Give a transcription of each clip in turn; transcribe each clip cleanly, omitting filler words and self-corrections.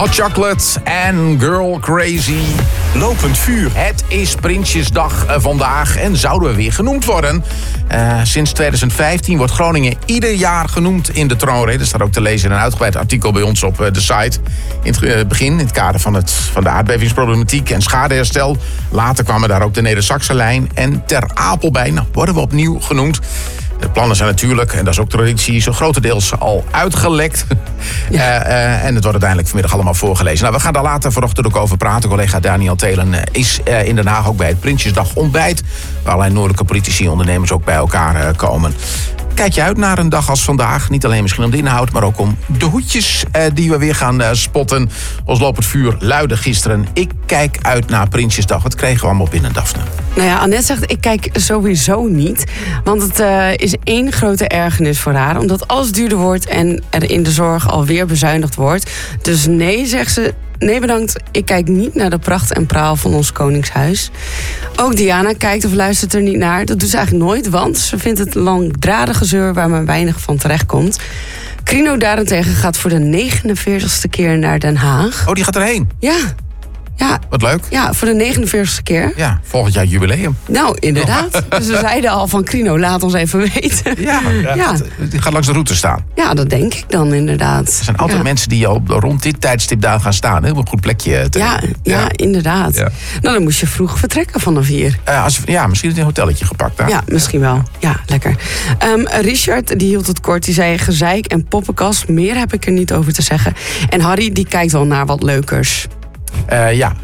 Hot Chocolate en Girl Crazy. Lopend vuur. Het is Prinsjesdag vandaag en zouden we weer genoemd worden. Sinds 2015 wordt Groningen ieder jaar genoemd in de troonrede. Dat staat ook te lezen in een uitgebreid artikel bij ons op de site. In het begin, in het kader van de aardbevingsproblematiek en schadeherstel. Later kwamen daar ook de Neder-Saxe-lijn en Ter Apel bij. Nou, worden we opnieuw genoemd. De plannen zijn natuurlijk, en dat is ook traditie, zo grotendeels al uitgelekt. Ja. En het wordt uiteindelijk vanmiddag allemaal voorgelezen. Nou, we gaan daar later vanochtend ook over praten. Collega Daniel Telen is in Den Haag ook bij het Prinsjesdag ontbijt. Waar allerlei noordelijke politici en ondernemers ook bij elkaar komen. Kijk je uit naar een dag als vandaag? Niet alleen misschien om de inhoud, maar ook om de hoedjes die we weer gaan spotten. Ons lopend vuur luidde gisteren. Ik kijk uit naar Prinsjesdag. Wat kregen we allemaal binnen, Daphne? Nou ja, Annette zegt, ik kijk sowieso niet. Want het is één grote ergernis voor haar. Omdat alles duurder wordt en er in de zorg alweer bezuinigd wordt. Dus nee, zegt ze. Nee, bedankt. Ik kijk niet naar de pracht en praal van ons koningshuis. Ook Diana kijkt of luistert er niet naar. Dat doet ze eigenlijk nooit, want ze vindt het langdradig gezeur waar maar weinig van terechtkomt. Crino daarentegen gaat voor de 49ste keer naar Den Haag. Oh, die gaat erheen? Ja. Wat leuk. Ja, voor de 49ste keer. Ja, volgend jaar jubileum. Nou, inderdaad. Dus we zeiden al van Crino, laat ons even weten. Ja. Die gaat langs de route staan. Ja, dat denk ik dan inderdaad. Er zijn altijd mensen die al rond dit tijdstip daar gaan staan. Heel een goed plekje. Ja, inderdaad. Ja. Nou, dan moest je vroeg vertrekken vanaf hier. Misschien een hotelletje gepakt. Daar. Ja, misschien wel. Ja, lekker. Richard, die hield het kort. Die zei gezeik en poppenkast. Meer heb ik er niet over te zeggen. En Harry, die kijkt wel naar wat leukers. Ja,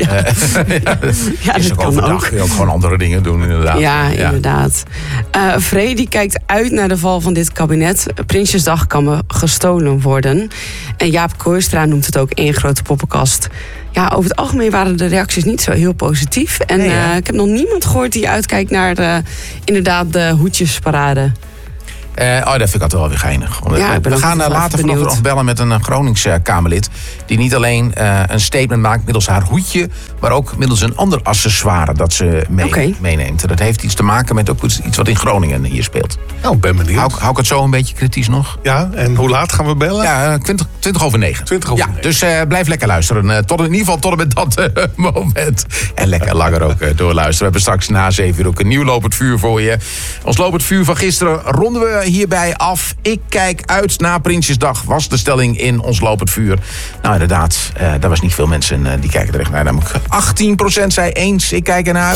dat kan ook. Kun je ook gewoon andere dingen doen, inderdaad. Ja, inderdaad. Vrede kijkt uit naar de val van dit kabinet. Prinsjesdag kan me gestolen worden. En Jaap Kooistra noemt het ook één grote poppenkast. Ja, over het algemeen waren de reacties niet zo heel positief. En ik heb nog niemand gehoord die uitkijkt naar inderdaad de hoedjesparade. Dat vind ik altijd wel weer geinig. We gaan later vanochtend nog bellen met een Gronings Kamerlid. Die niet alleen een statement maakt middels haar hoedje, maar ook middels een ander accessoire dat ze meeneemt. En dat heeft iets te maken met ook iets wat in Groningen hier speelt. Nou, ik ben benieuwd. Hou ik het zo een beetje kritisch nog? Ja, en hoe laat gaan we bellen? Ja, 20 over 9. 20 over 9. Dus blijf lekker luisteren. In ieder geval tot en met dat moment. En lekker langer ook doorluisteren. We hebben straks na 7 uur ook een nieuw lopend vuur voor je. Ons lopend vuur van gisteren ronden we hierbij af. Ik kijk uit naar Prinsjesdag, was de stelling in ons lopend vuur. Nou, inderdaad, daar was niet veel mensen die kijken er echt naar. Namelijk 18% zei eens, ik kijk ernaar uit.